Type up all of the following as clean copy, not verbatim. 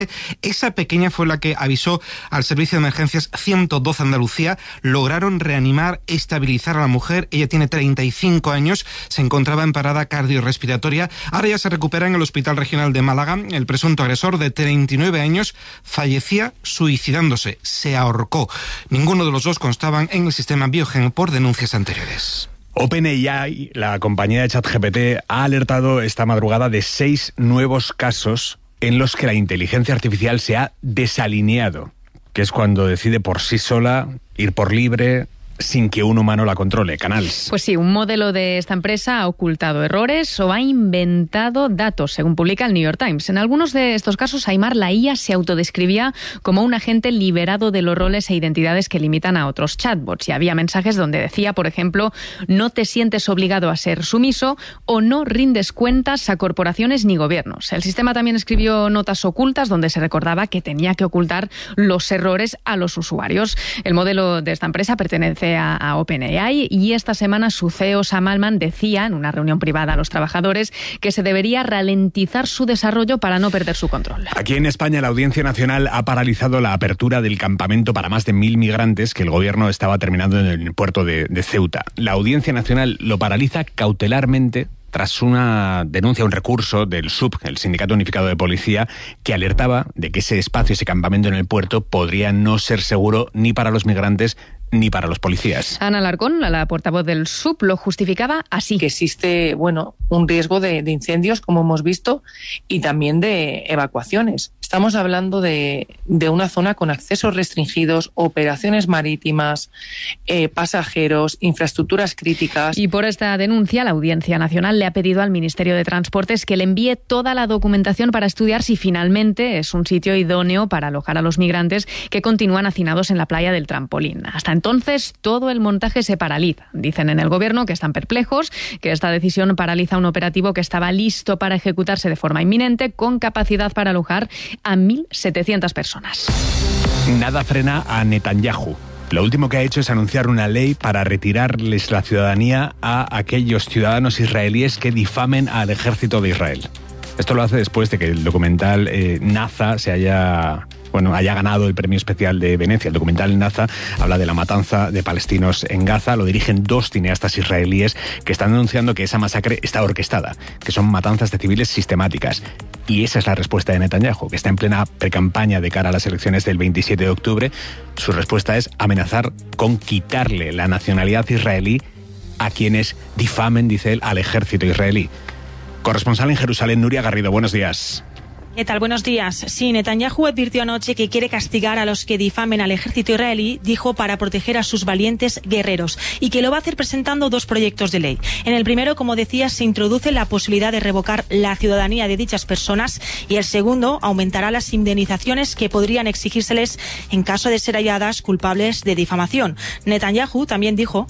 Esa pequeña fue la que avisó al servicio de emergencias 112 Andalucía. Lograron reanimar, estabilizar a la mujer. Ella tiene 35 años, se encontraba en parada cardiorrespiratoria. Ahora ya se recupera en el Hospital Regional de Málaga. El presunto agresor de 39 años fallecía suicidándose, se ahorcó. Ninguno de los dos constaban en el sistema Biogen por denuncias anteriores. OpenAI, la compañía de ChatGPT, ha alertado esta madrugada de 6 nuevos casos en los que la inteligencia artificial se ha desalineado, que es cuando decide por sí sola ir por libre, sin que un humano la controle. Canals. Pues sí, un modelo de esta empresa ha ocultado errores o ha inventado datos, según publica el New York Times. En algunos de estos casos, Aimar, la IA se autodescribía como un agente liberado de los roles e identidades que limitan a otros chatbots. Y había mensajes donde decía, por ejemplo, no te sientes obligado a ser sumiso o no rindes cuentas a corporaciones ni gobiernos. El sistema también escribió notas ocultas donde se recordaba que tenía que ocultar los errores a los usuarios. El modelo de esta empresa pertenece a OpenAI y esta semana su CEO Sam Altman decía en una reunión privada a los trabajadores que se debería ralentizar su desarrollo para no perder su control. Aquí en España la Audiencia Nacional ha paralizado la apertura del campamento para más de 1.000 migrantes que el gobierno estaba terminando en el puerto de Ceuta. La Audiencia Nacional lo paraliza cautelarmente tras una denuncia, un recurso del SUP, el Sindicato Unificado de Policía, que alertaba de que ese espacio, ese campamento en el puerto, podría no ser seguro ni para los migrantes ni para los policías. Ana Alarcón, la portavoz del SUP, lo justificaba así. Que existe, un riesgo de incendios, como hemos visto, y también de evacuaciones. Estamos hablando de una zona con accesos restringidos, operaciones marítimas, pasajeros, infraestructuras críticas. Y por esta denuncia, la Audiencia Nacional le ha pedido al Ministerio de Transportes que le envíe toda la documentación para estudiar si finalmente es un sitio idóneo para alojar a los migrantes que continúan hacinados en la playa del Trampolín. Hasta entonces, todo el montaje se paraliza. Dicen en el Gobierno que están perplejos, que esta decisión paraliza un operativo que estaba listo para ejecutarse de forma inminente, con capacidad para alojar a 1.700 personas. Nada frena a Netanyahu. Lo último que ha hecho es anunciar una ley para retirarles la ciudadanía a aquellos ciudadanos israelíes que difamen al ejército de Israel. Esto lo hace después de que el documental Naza haya ganado el premio especial de Venecia. El documental Naza habla de la matanza de palestinos en Gaza. Lo dirigen 2 cineastas israelíes que están denunciando que esa masacre está orquestada, que son matanzas de civiles sistemáticas. Y esa es la respuesta de Netanyahu, que está en plena precampaña de cara a las elecciones del 27 de octubre. Su respuesta es amenazar con quitarle la nacionalidad israelí a quienes difamen, dice él, al ejército israelí. Corresponsal en Jerusalén, Nuria Garrido, buenos días. ¿Qué tal? Buenos días. Sí, Netanyahu advirtió anoche que quiere castigar a los que difamen al ejército israelí, dijo, para proteger a sus valientes guerreros, y que lo va a hacer presentando 2 proyectos de ley. En el primero, como decía, se introduce la posibilidad de revocar la ciudadanía de dichas personas, y el segundo aumentará las indemnizaciones que podrían exigírseles en caso de ser halladas culpables de difamación. Netanyahu también dijo: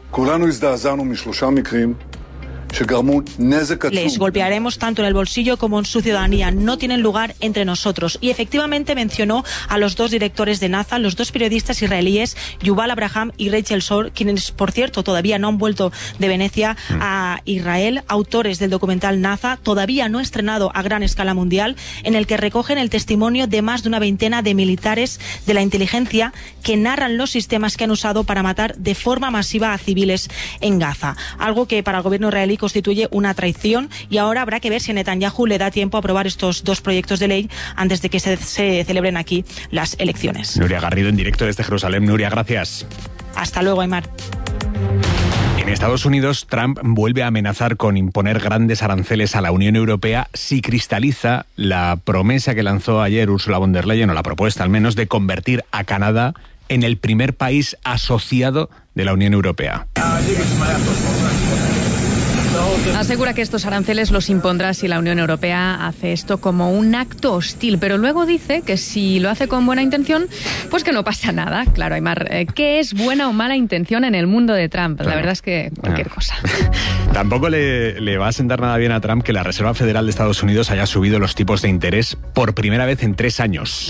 les golpearemos tanto en el bolsillo como en su ciudadanía. No tienen lugar entre nosotros. Y efectivamente mencionó a los 2 directores de Naza, los 2 periodistas israelíes, Yuval Abraham y Rachel Shor, quienes, por cierto, todavía no han vuelto de Venecia a Israel, autores del documental Naza, todavía no estrenado a gran escala mundial, en el que recogen el testimonio de más de una veintena de militares de la inteligencia que narran los sistemas que han usado para matar de forma masiva a civiles en Gaza. Algo que para el gobierno israelí constituye una traición, y ahora habrá que ver si a Netanyahu le da tiempo a aprobar estos 2 proyectos de ley antes de que se celebren aquí las elecciones. Nuria Garrido en directo desde Jerusalén. Nuria, gracias. Hasta luego, Aimar. En Estados Unidos, Trump vuelve a amenazar con imponer grandes aranceles a la Unión Europea si cristaliza la promesa que lanzó ayer Ursula von der Leyen, o la propuesta al menos, de convertir a Canadá en el primer país asociado de la Unión Europea. Asegura que estos aranceles los impondrá si la Unión Europea hace esto como un acto hostil, pero luego dice que si lo hace con buena intención, pues que no pasa nada. Claro, Aimar, ¿qué es buena o mala intención en el mundo de Trump? Claro. La verdad es que cualquier cosa. Tampoco le va a sentar nada bien a Trump que la Reserva Federal de Estados Unidos haya subido los tipos de interés por primera vez en 3 años.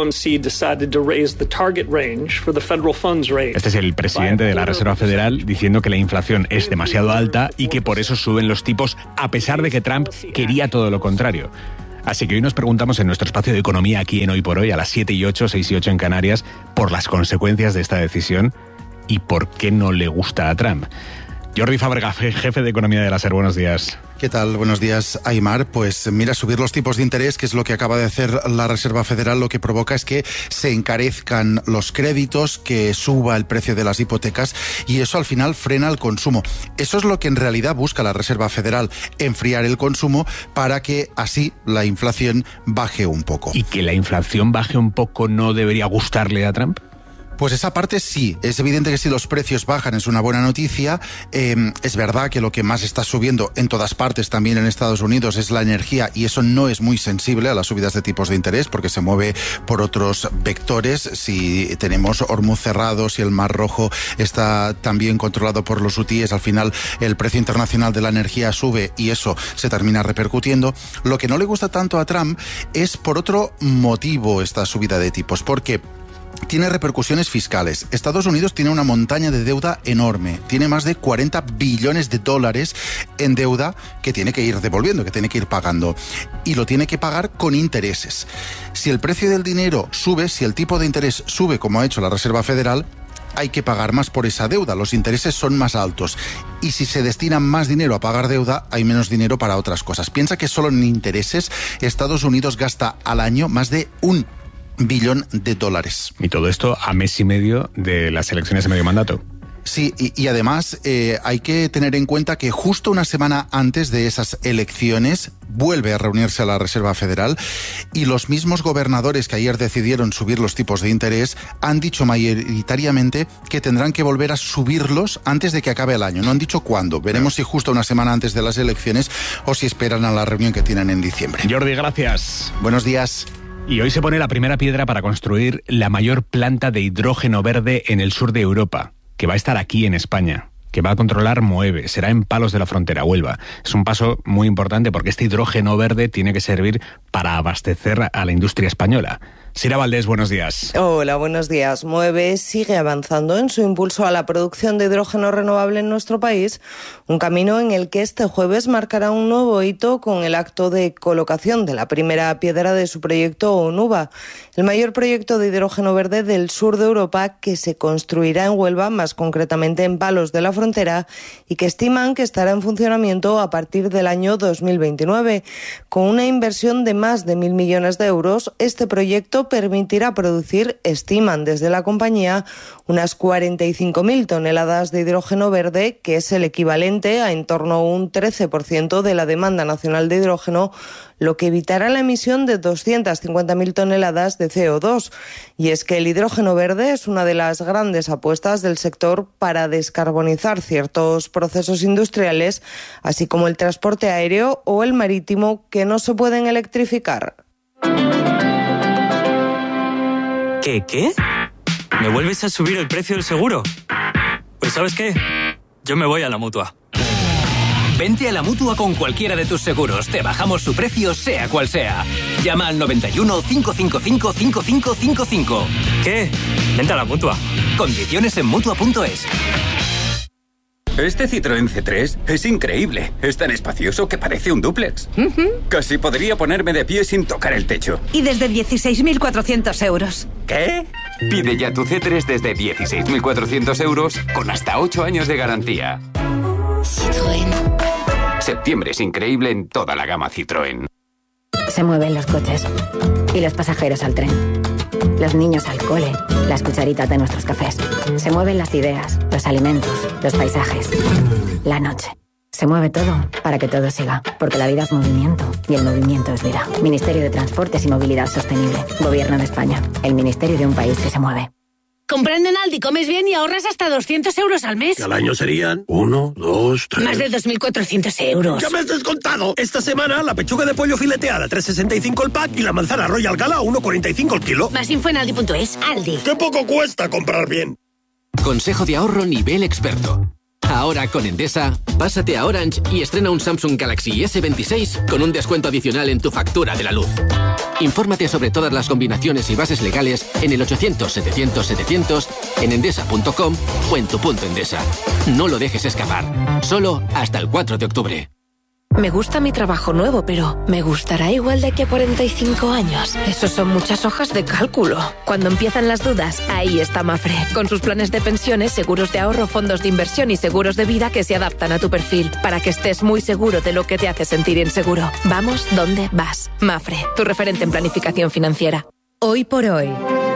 Este es el presidente de la Reserva Federal diciendo que la inflación es demasiado alta y que por eso suben los tipos, a pesar de que Trump quería todo lo contrario. Así que hoy nos preguntamos en nuestro espacio de economía aquí en Hoy por Hoy, a las 7:08, 6:08 en Canarias, por las consecuencias de esta decisión y por qué no le gusta a Trump. Jordi Fábrega, jefe de economía de la SER, buenos días. ¿Qué tal? Buenos días, Aimar. Pues mira, subir los tipos de interés, que es lo que acaba de hacer la Reserva Federal, lo que provoca es que se encarezcan los créditos, que suba el precio de las hipotecas y eso al final frena el consumo. Eso es lo que en realidad busca la Reserva Federal, enfriar el consumo para que así la inflación baje un poco. ¿Y que la inflación baje un poco no debería gustarle a Trump? Pues esa parte sí, es evidente que si los precios bajan es una buena noticia. Es verdad que lo que más está subiendo en todas partes, también en Estados Unidos, es la energía y eso no es muy sensible a las subidas de tipos de interés porque se mueve por otros vectores. Si tenemos Hormuz cerrado, si el Mar Rojo está también controlado por los hutíes, al final el precio internacional de la energía sube y eso se termina repercutiendo. Lo que no le gusta tanto a Trump es por otro motivo esta subida de tipos, porque tiene repercusiones fiscales. Estados Unidos tiene una montaña de deuda enorme. Tiene más de 40 billones de dólares en deuda que tiene que ir devolviendo, que tiene que ir pagando. Y lo tiene que pagar con intereses. Si el precio del dinero sube, si el tipo de interés sube, como ha hecho la Reserva Federal, hay que pagar más por esa deuda. Los intereses son más altos. Y si se destina más dinero a pagar deuda, hay menos dinero para otras cosas. Piensa que solo en intereses Estados Unidos gasta al año más de $1 billón. Y todo esto a mes y medio de las elecciones de medio mandato. Sí, y además hay que tener en cuenta que justo una semana antes de esas elecciones vuelve a reunirse la Reserva Federal y los mismos gobernadores que ayer decidieron subir los tipos de interés han dicho mayoritariamente que tendrán que volver a subirlos antes de que acabe el año. No han dicho cuándo. Veremos si justo una semana antes de las elecciones o si esperan a la reunión que tienen en diciembre. Jordi, gracias. Buenos días. Y hoy se pone la primera piedra para construir la mayor planta de hidrógeno verde en el sur de Europa, que va a estar aquí en España, que va a controlar Moeve, será en Palos de la Frontera, Huelva. Es un paso muy importante porque este hidrógeno verde tiene que servir para abastecer a la industria española. Sira Valdés, buenos días. Hola, buenos días. Moeve sigue avanzando en su impulso a la producción de hidrógeno renovable en nuestro país, un camino en el que este jueves marcará un nuevo hito con el acto de colocación de la primera piedra de su proyecto Onuba, el mayor proyecto de hidrógeno verde del sur de Europa que se construirá en Huelva, más concretamente en Palos de la Frontera, y que estiman que estará en funcionamiento a partir del año 2029. Con una inversión de más de 1.000 millones de euros, este proyecto permitirá producir, estiman desde la compañía, unas 45.000 toneladas de hidrógeno verde, que es el equivalente a en torno a un 13% de la demanda nacional de hidrógeno, lo que evitará la emisión de 250.000 toneladas de CO2. Y es que el hidrógeno verde es una de las grandes apuestas del sector para descarbonizar ciertos procesos industriales, así como el transporte aéreo o el marítimo, que no se pueden electrificar. ¿Qué? ¿Me vuelves a subir el precio del seguro? Pues ¿sabes qué? Yo me voy a la Mutua. Vente a la Mutua con cualquiera de tus seguros. Te bajamos su precio, sea cual sea. Llama al 91 555 5555. ¿Qué? Vente a la Mutua. Condiciones en Mutua.es. Este Citroën C3 es increíble. Es tan espacioso que parece un dúplex. Casi podría ponerme de pie sin tocar el techo. Y desde 16.400 euros. ¿Qué? Pide ya tu C3 desde 16.400 euros con hasta 8 años de garantía. Citroën. Septiembre es increíble en toda la gama Citroën. Se mueven los coches y los pasajeros al tren. Los niños al cole, las cucharitas de nuestros cafés. Se mueven las ideas, los alimentos, los paisajes, la noche. Se mueve todo para que todo siga, porque la vida es movimiento y el movimiento es vida. Ministerio de Transportes y Movilidad Sostenible. Gobierno de España. El ministerio de un país que se mueve. Comprando en Aldi comes bien y ahorras hasta 200 euros al mes. Al año serían 1, 2, 3... Más de 2.400 euros. ¡Ya me has descontado! Esta semana la pechuga de pollo fileteada 3,65 el pack y la manzana Royal Gala 1,45 el kilo. Más info en Aldi.es. Aldi. ¡Qué poco cuesta comprar bien! Consejo de ahorro nivel experto. Ahora con Endesa, pásate a Orange y estrena un Samsung Galaxy S26 con un descuento adicional en tu factura de la luz. Infórmate sobre todas las combinaciones y bases legales en el 800-700-700, en endesa.com o en tu punto Endesa. No lo dejes escapar. Solo hasta el 4 de octubre. Me gusta mi trabajo nuevo, pero ¿me gustará igual de aquí a 45 años? Esos son muchas hojas de cálculo. Cuando empiezan las dudas, ahí está Mapfre. Con sus planes de pensiones, seguros de ahorro, fondos de inversión y seguros de vida que se adaptan a tu perfil, para que estés muy seguro de lo que te hace sentir inseguro. Vamos donde vas. Mapfre, tu referente en planificación financiera. Hoy por hoy,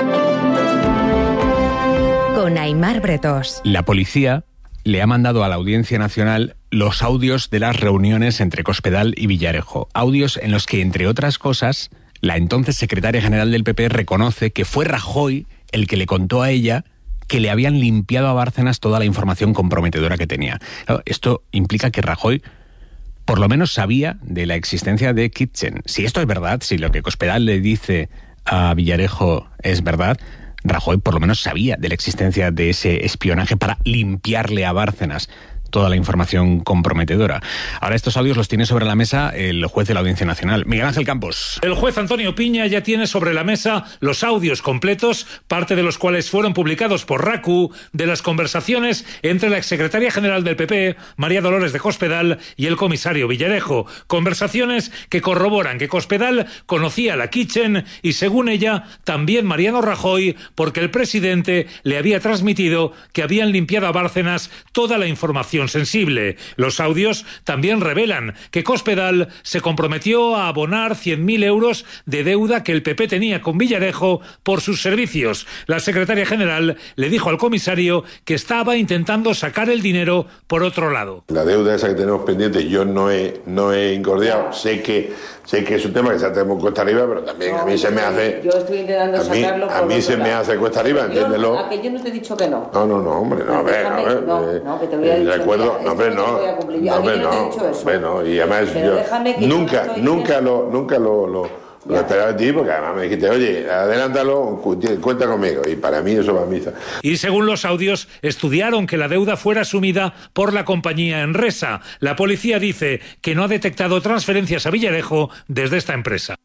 con Aimar Bretós. La policía le ha mandado a la Audiencia Nacional los audios de las reuniones entre Cospedal y Villarejo. Audios en los que, entre otras cosas, la entonces secretaria general del PP reconoce que fue Rajoy el que le contó a ella que le habían limpiado a Bárcenas toda la información comprometedora que tenía. Claro, esto implica que Rajoy por lo menos sabía de la existencia de Kitchen. Si esto es verdad, si lo que Cospedal le dice a Villarejo es verdad, Rajoy por lo menos sabía de la existencia de ese espionaje para limpiarle a Bárcenas toda la información comprometedora. Ahora estos audios los tiene sobre la mesa el juez de la Audiencia Nacional, Miguel Ángel Campos. El juez Antonio Piña ya tiene sobre la mesa los audios completos, parte de los cuales fueron publicados por RACU, de las conversaciones entre la exsecretaria general del PP, María Dolores de Cospedal, y el comisario Villarejo. Conversaciones que corroboran que Cospedal conocía la Kitchen y, según ella, también Mariano Rajoy, porque el presidente le había transmitido que habían limpiado a Bárcenas toda la información sensible. Los audios también revelan que Cospedal se comprometió a abonar 100.000 euros de deuda que el PP tenía con Villarejo por sus servicios. La secretaria general le dijo al comisario que estaba intentando sacar el dinero por otro lado. La deuda esa que tenemos pendiente yo no he incordiado. Sé que es un tema que se ha tenido cuesta arriba, pero también a mí se me hace... Yo estoy intentando sacarlo por a mí se me hace cuesta arriba, entiéndelo. A que yo no te he dicho que no. No, hombre, no, a ver. No, que te voy a decir. Recuerdo, no, hombre, no. Bueno, y además yo nunca lo esperaba de ti, porque además me dijiste, oye, adelántalo, cuenta conmigo, y para mí eso va a misa. Y según los audios, estudiaron que la deuda fuera asumida por la compañía Enresa. La policía dice que no ha detectado transferencias a Villarejo desde esta empresa.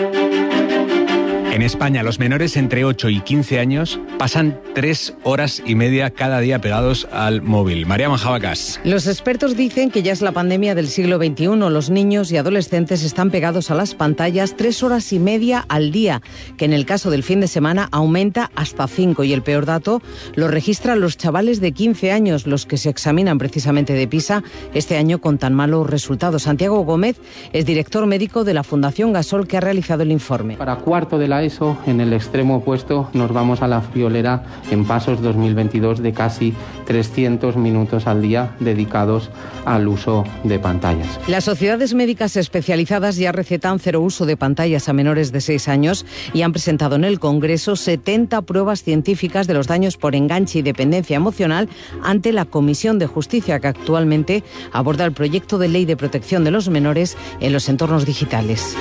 En España, los menores entre 8 y 15 años pasan 3 horas y media cada día pegados al móvil. María Manjabacas. Los expertos dicen que ya es la pandemia del siglo XXI. Los niños y adolescentes están pegados a las pantallas 3 horas y media al día, que en el caso del fin de semana aumenta hasta 5. Y el peor dato lo registran los chavales de 15 años, los que se examinan precisamente de PISA este año con tan malos resultados. Santiago Gómez es director médico de la Fundación Gasol, que ha realizado el informe. Para cuarto de la ESO, en el extremo opuesto, nos vamos a la friolera en pasos 2022 de casi 300 minutos al día dedicados al uso de pantallas. Las sociedades médicas especializadas ya recetan cero uso de pantallas a menores de 6 años y han presentado en el Congreso 70 pruebas científicas de los daños por enganche y dependencia emocional ante la Comisión de Justicia, que actualmente aborda el proyecto de ley de protección de los menores en los entornos digitales.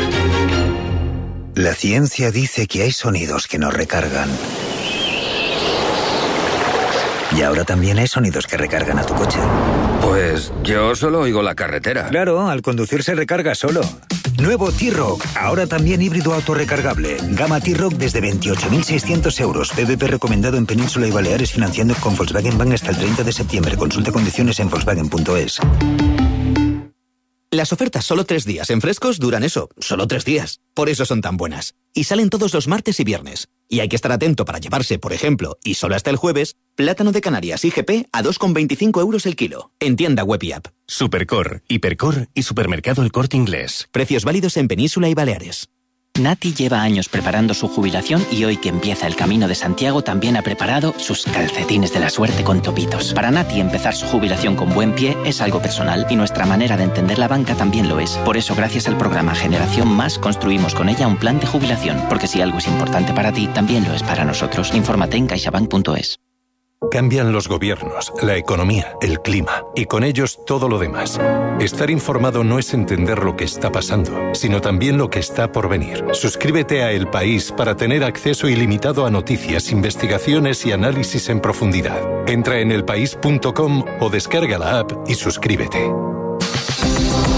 La ciencia dice que hay sonidos que nos recargan. Y ahora también hay sonidos que recargan a tu coche. Pues yo solo oigo la carretera. Claro, al conducir se recarga solo. Nuevo T-Roc, ahora también híbrido autorrecargable. Gama T-Roc desde 28.600 euros. PVP recomendado en Península y Baleares, financiando con Volkswagen Bank hasta el 30 de septiembre. Consulta condiciones en Volkswagen.es. Las ofertas solo 3 días en Frescos duran eso, solo 3 días. Por eso son tan buenas. Y salen todos los martes y viernes. Y hay que estar atento para llevarse, por ejemplo, y solo hasta el jueves, plátano de Canarias IGP a 2,25 euros el kilo. En tienda web y app. Supercor, Hipercor y Supermercado El Corte Inglés. Precios válidos en Península y Baleares. Nati lleva años preparando su jubilación y hoy que empieza el Camino de Santiago también ha preparado sus calcetines de la suerte con topitos. Para Nati empezar su jubilación con buen pie es algo personal y nuestra manera de entender la banca también lo es. Por eso, gracias al programa Generación Más, construimos con ella un plan de jubilación. Porque si algo es importante para ti, también lo es para nosotros. Infórmate en caixabank.es. Cambian los gobiernos, la economía, el clima y con ellos todo lo demás. Estar informado no es entender lo que está pasando, sino también lo que está por venir. Suscríbete a El País para tener acceso ilimitado a noticias, investigaciones y análisis en profundidad. Entra en elpaís.com o descarga la app y suscríbete.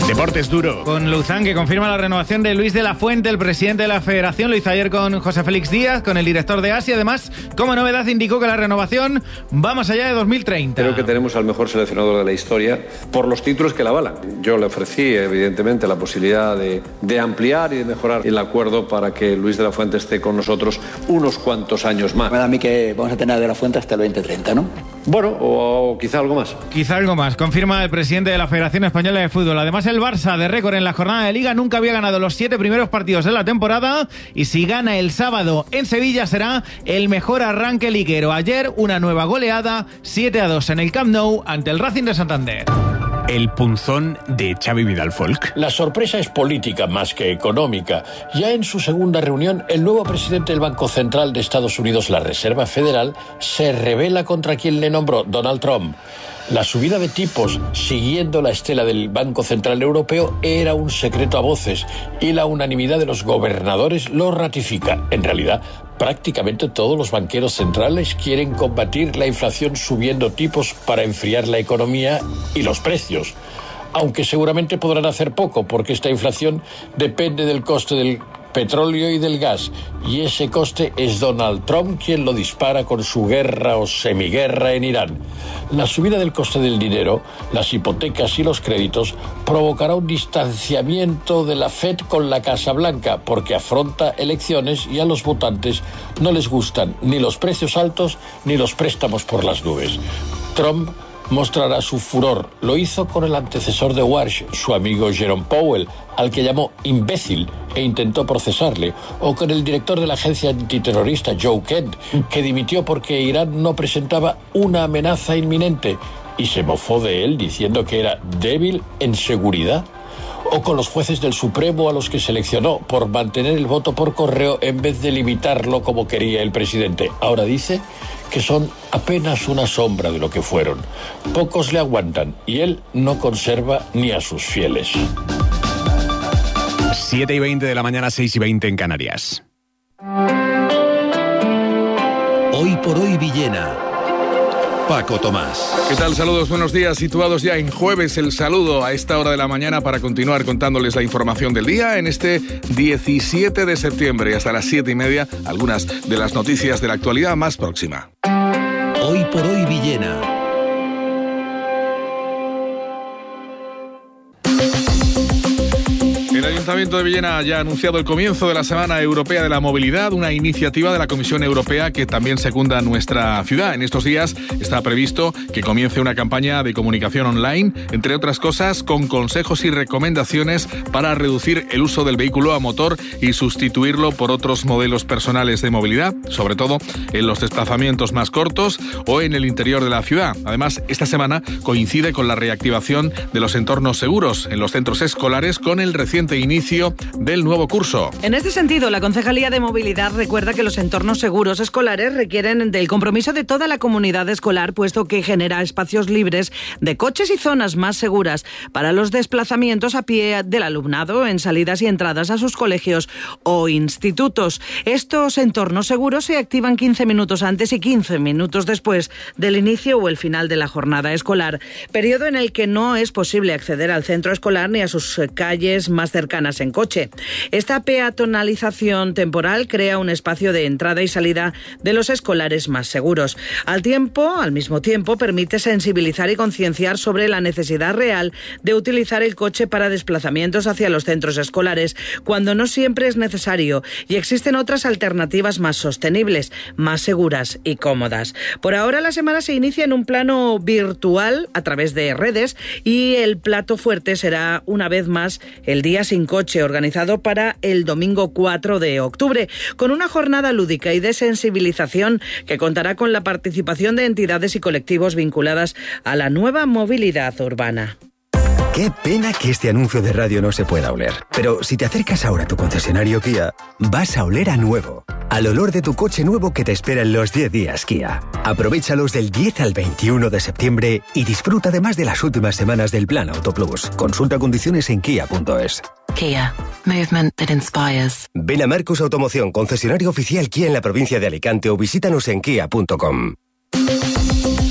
Deportes duro. Con Luzán, que confirma la renovación de Luis de la Fuente, el presidente de la Federación. Lo hizo ayer con José Félix Díaz, con el director de Asia. Además, como novedad, indicó que la renovación va más allá de 2030. Creo que tenemos al mejor seleccionador de la historia por los títulos que la avalan. Yo le ofrecí, evidentemente, la posibilidad de ampliar y de mejorar el acuerdo para que Luis de la Fuente esté con nosotros unos cuantos años más. Me da a mí que vamos a tener de la Fuente hasta el 2030, ¿no? Bueno, o quizá algo más. Quizá algo más, confirma el presidente de la Federación Española de Fútbol. Además, el Barça, de récord en la jornada de Liga, nunca había ganado los 7 primeros partidos de la temporada, y si gana el sábado en Sevilla será el mejor arranque liguero. Ayer una nueva goleada, 7-2 en el Camp Nou ante el Racing de Santander. El punzón de Xavi Vidal Folk. La sorpresa es política más que económica. Ya en su segunda reunión, el nuevo presidente del Banco Central de Estados Unidos, la Reserva Federal, se rebela contra quien le nombró, Donald Trump. La subida de tipos, siguiendo la estela del Banco Central Europeo, era un secreto a voces, y la unanimidad de los gobernadores lo ratifica. En realidad, prácticamente todos los banqueros centrales quieren combatir la inflación subiendo tipos para enfriar la economía y los precios. Aunque seguramente podrán hacer poco, porque esta inflación depende del coste del petróleo y del gas, y ese coste es Donald Trump quien lo dispara con su guerra o semiguerra en Irán. La subida del coste del dinero, las hipotecas y los créditos provocará un distanciamiento de la Fed con la Casa Blanca, porque afronta elecciones y a los votantes no les gustan ni los precios altos ni los préstamos por las nubes. Trump mostrará su furor. Lo hizo con el antecesor de Walsh, su amigo Jerome Powell, al que llamó imbécil e intentó procesarle, o con el director de la agencia antiterrorista Joe Kent, que dimitió porque Irán no presentaba una amenaza inminente y se mofó de él diciendo que era débil en seguridad. O con los jueces del Supremo, a los que seleccionó por mantener el voto por correo en vez de limitarlo como quería el presidente. Ahora dice que son apenas una sombra de lo que fueron. Pocos le aguantan y él no conserva ni a sus fieles. 7:20 de la mañana, 6:20 en Canarias. Hoy por hoy Villena. Paco Tomás. ¿Qué tal? Saludos, buenos días. Situados ya en jueves, el saludo a esta hora de la mañana para continuar contándoles la información del día en este 17 de septiembre. Hasta las 7:30, algunas de las noticias de la actualidad más próxima. Hoy por hoy Villena. El Ayuntamiento de Villena ya ha anunciado el comienzo de la Semana Europea de la Movilidad, una iniciativa de la Comisión Europea que también secunda nuestra ciudad. En estos días está previsto que comience una campaña de comunicación online, entre otras cosas, con consejos y recomendaciones para reducir el uso del vehículo a motor y sustituirlo por otros modelos personales de movilidad, sobre todo en los desplazamientos más cortos o en el interior de la ciudad. Además, esta semana coincide con la reactivación de los entornos seguros en los centros escolares con el reciente inicio del nuevo curso. En este sentido, la Concejalía de Movilidad recuerda que los entornos seguros escolares requieren del compromiso de toda la comunidad escolar, puesto que genera espacios libres de coches y zonas más seguras para los desplazamientos a pie del alumnado en salidas y entradas a sus colegios o institutos. Estos entornos seguros se activan 15 minutos antes y 15 minutos después del inicio o el final de la jornada escolar, periodo en el que no es posible acceder al centro escolar ni a sus calles más cercanas en coche. Esta peatonalización temporal crea un espacio de entrada y salida de los escolares más seguros. Al mismo tiempo, permite sensibilizar y concienciar sobre la necesidad real de utilizar el coche para desplazamientos hacia los centros escolares, cuando no siempre es necesario y existen otras alternativas más sostenibles, más seguras y cómodas. Por ahora, la semana se inicia en un plano virtual a través de redes y el plato fuerte será una vez más el Día sin Coche, organizado para el domingo 4 de octubre, con una jornada lúdica y de sensibilización que contará con la participación de entidades y colectivos vinculadas a la nueva movilidad urbana. Qué pena que este anuncio de radio no se pueda oler. Pero si te acercas ahora a tu concesionario Kia, vas a oler a nuevo. Al olor de tu coche nuevo que te espera en los 10 días Kia. Aprovéchalos del 10 al 21 de septiembre y disfruta además de las últimas semanas del Plan Auto Plus. Consulta condiciones en kia.es. Kia. Movement that inspires. Ven a Marcus Automoción, concesionario oficial Kia en la provincia de Alicante, o visítanos en kia.com.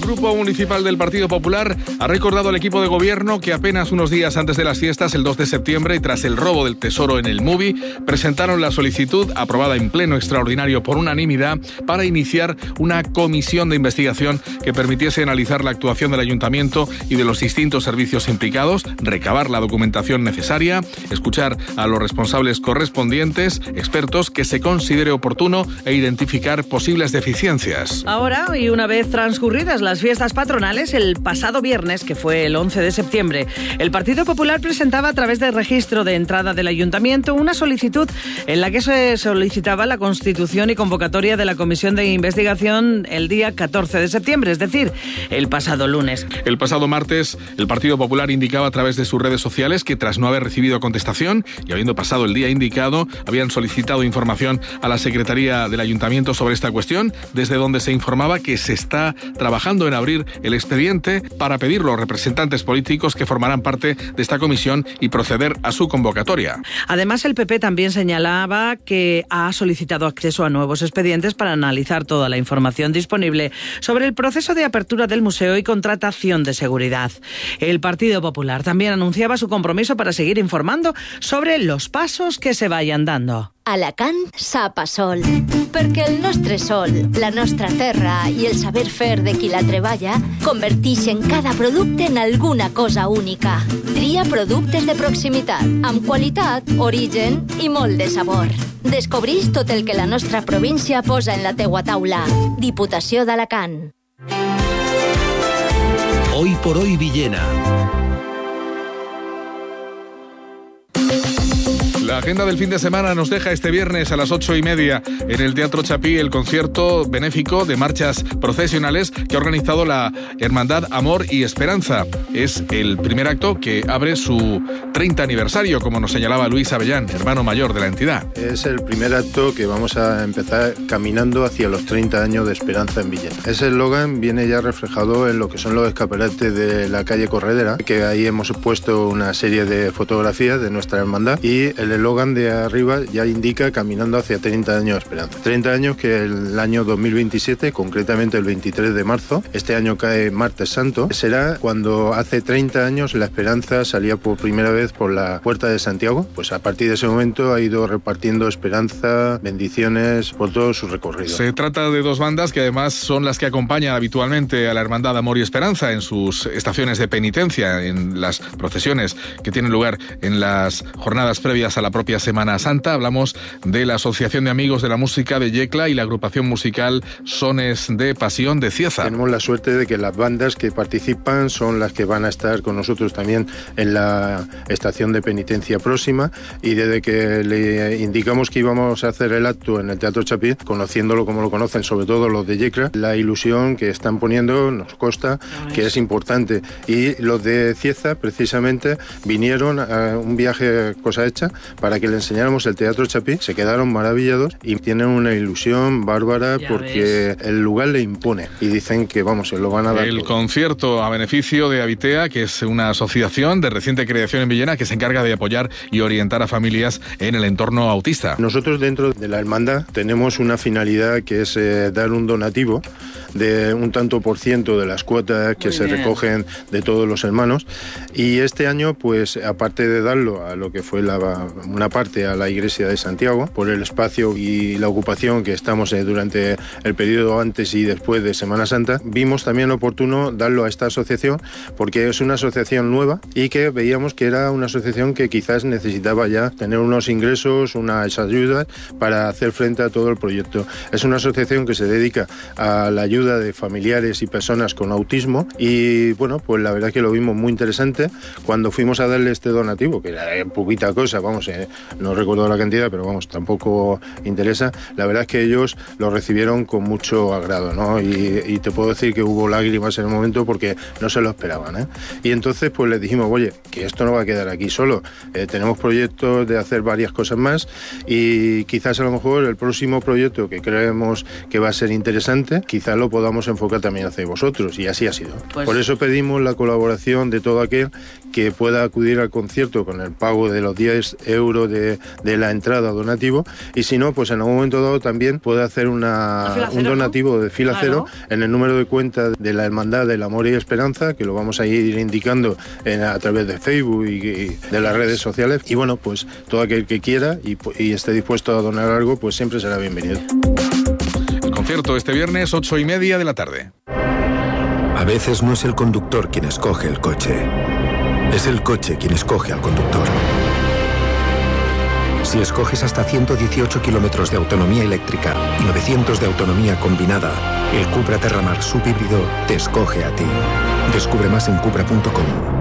Grupo Municipal del Partido Popular ha recordado al equipo de gobierno que apenas unos días antes de las fiestas, el 2 de septiembre, y tras el robo del tesoro en el MUBI, presentaron la solicitud, aprobada en pleno extraordinario por unanimidad, para iniciar una comisión de investigación que permitiese analizar la actuación del ayuntamiento y de los distintos servicios implicados, recabar la documentación necesaria, escuchar a los responsables correspondientes, expertos, que se considere oportuno e identificar posibles deficiencias. Ahora, y una vez transcurridas las fiestas patronales, el pasado viernes, que fue el 11 de septiembre, el Partido Popular presentaba a través del registro de entrada del ayuntamiento una solicitud en la que se solicitaba la constitución y convocatoria de la comisión de investigación el día 14 de septiembre, es decir, el pasado lunes. El pasado martes, el Partido Popular indicaba a través de sus redes sociales que tras no haber recibido contestación y habiendo pasado el día indicado, habían solicitado información a la Secretaría del Ayuntamiento sobre esta cuestión, desde donde se informaba que se está trabajando en abrir el expediente para pedir los representantes políticos que formarán parte de esta comisión y proceder a su convocatoria. Además, el PP también señalaba que ha solicitado acceso a nuevos expedientes para analizar toda la información disponible sobre el proceso de apertura del museo y contratación de seguridad. El Partido Popular también anunciaba su compromiso para seguir informando sobre los pasos que se vayan dando. Alacant sapa sol, perquè el nostre sol, la nostra terra i el saber fer de qui la treballa converteixen cada producte en alguna cosa única. Tria productes de proximitat, amb qualitat, origen i molt de sabor. Descobreix tot el que la nostra província posa en la teua taula. Diputació d'Alacant. Hoy por hoy Villena. La agenda del fin de semana nos deja este viernes a las 8:30 en el Teatro Chapí el concierto benéfico de marchas procesionales que ha organizado la Hermandad Amor y Esperanza. Es el primer acto que abre su 30 aniversario, como nos señalaba Luis Avellán, hermano mayor de la entidad. Es el primer acto que vamos a empezar caminando hacia los 30 años de Esperanza en Villena. Ese eslogan viene ya reflejado en lo que son los escaparates de la calle Corredera, que ahí hemos puesto una serie de fotografías de nuestra hermandad, y el eslogan de arriba ya indica caminando hacia 30 años de Esperanza. 30 años que el año 2027, concretamente el 23 de marzo, este año cae Martes Santo, será cuando hace 30 años la Esperanza salía por primera vez por la Puerta de Santiago. Pues a partir de ese momento ha ido repartiendo esperanza, bendiciones por todo su recorrido. Se trata de dos bandas que además son las que acompañan habitualmente a la Hermandad Amor y Esperanza en sus estaciones de penitencia, en las procesiones que tienen lugar en las jornadas previas a la propia Semana Santa. Hablamos de la Asociación de Amigos de la Música de Yecla y la agrupación musical Sones de Pasión de Cieza. Tenemos la suerte de que las bandas que participan son las que van a estar con nosotros también en la estación de penitencia próxima, y desde que le indicamos que íbamos a hacer el acto en el Teatro Chapí, conociéndolo como lo conocen sobre todo los de Yecla, la ilusión que están poniendo nos consta que es importante, y los de Cieza precisamente vinieron a un viaje cosa hecha para que le enseñáramos el Teatro Chapí, se quedaron maravillados y tienen una ilusión bárbara porque el lugar le impone y dicen que vamos, se lo van a dar. El concierto a beneficio de Habitea, que es una asociación de reciente creación en Villena que se encarga de apoyar y orientar a familias en el entorno autista. Nosotros dentro de la hermandad tenemos una finalidad que es dar un donativo de un tanto por ciento de las cuotas que se recogen de todos los hermanos, y este año pues aparte de darlo a lo que fue una parte a la Iglesia de Santiago por el espacio y la ocupación que estamos durante el periodo antes y después de Semana Santa, vimos también oportuno darlo a esta asociación porque es una asociación nueva y que veíamos que era una asociación que quizás necesitaba ya tener unos ingresos, unas ayudas para hacer frente a todo el proyecto. Es una asociación que se dedica a la ayuda de familiares y personas con autismo, y bueno, pues la verdad que lo vimos muy interesante cuando fuimos a darle este donativo, que era poquita cosa, vamos, no recuerdo la cantidad, pero vamos, tampoco interesa. La verdad es que ellos lo recibieron con mucho agrado, ¿no? Y te puedo decir que hubo lágrimas en el momento porque no se lo esperaban, ¿eh? Y entonces pues les dijimos, oye, que esto no va a quedar aquí solo, tenemos proyectos de hacer varias cosas más, y quizás a lo mejor el próximo proyecto que creemos que va a ser interesante, quizás lo podamos enfocar también hacia vosotros, y así ha sido. Pues... Por eso pedimos la colaboración de todo aquel que pueda acudir al concierto con el pago de los 10 euros de la entrada donativo, y si no, pues en algún momento dado también puede hacer un donativo, ¿no?, de fila cero en el número de cuenta de la Hermandad del Amor y Esperanza, que lo vamos a ir indicando a través de Facebook y de las redes sociales. Y bueno, pues todo aquel que quiera y esté dispuesto a donar algo, pues siempre será bienvenido. El concierto este viernes, 8:30 de la tarde. A veces no es el conductor quien escoge el coche, es el coche quien escoge al conductor. Si escoges hasta 118 kilómetros de autonomía eléctrica y 900 de autonomía combinada, el Cupra Terramar subhíbrido te escoge a ti. Descubre más en cupra.com.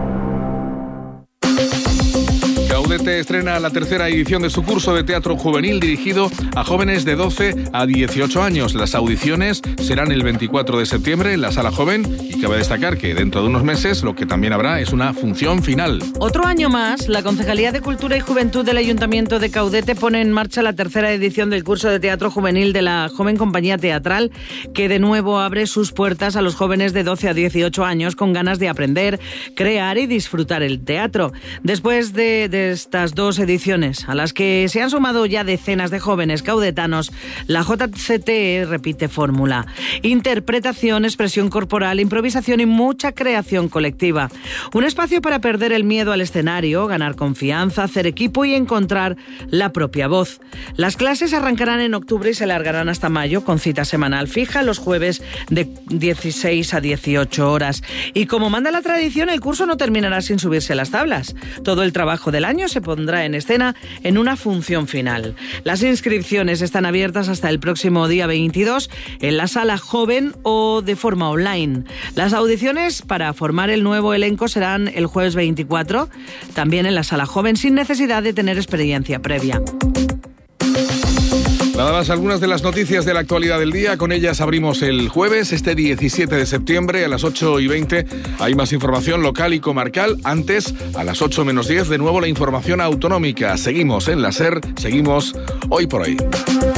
Gaudete estrena la tercera edición de su curso de teatro juvenil dirigido a jóvenes de 12 a 18 años. Las audiciones serán el 24 de septiembre en la Sala Joven, y cabe destacar que dentro de unos meses lo que también habrá es una función final. Otro año más, la Concejalía de Cultura y Juventud del Ayuntamiento de Caudete pone en marcha la tercera edición del curso de teatro juvenil de la Joven Compañía Teatral, que de nuevo abre sus puertas a los jóvenes de 12 a 18 años con ganas de aprender, crear y disfrutar el teatro. Después de estas dos ediciones, a las que se han sumado ya decenas de jóvenes caudetanos, la JCT repite fórmula: interpretación, expresión corporal, improvisación y mucha creación colectiva. Un espacio para perder el miedo al escenario, ganar confianza, hacer equipo y encontrar la propia voz. Las clases arrancarán en octubre y se alargarán hasta mayo, con cita semanal fija los jueves de 16 a 18 horas. Y como manda la tradición, el curso no terminará sin subirse a las tablas. Todo el trabajo del año se pondrá en escena en una función final. Las inscripciones están abiertas hasta el próximo día 22 en la Sala Joven o de forma online. Las audiciones para formar el nuevo elenco serán el jueves 24, también en la Sala Joven, sin necesidad de tener experiencia previa. Dadas algunas de las noticias de la actualidad del día, con ellas abrimos el jueves, este 17 de septiembre, a las 8:20. Hay más información local y comarcal. Antes, a las 8 menos 10, de nuevo la información autonómica. Seguimos en la SER, seguimos hoy por hoy.